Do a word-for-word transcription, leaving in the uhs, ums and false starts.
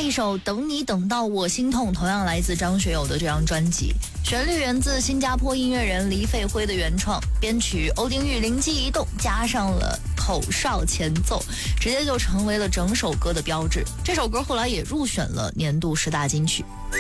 一首《等你等到我心痛》同样来自张学友的这张专辑，旋律源自新加坡音乐人黎费辉的原创，编曲欧丁玉灵机一动，加上了口哨前奏，直接就成为了整首歌的标志。这首歌后来也入选了年度十大金曲。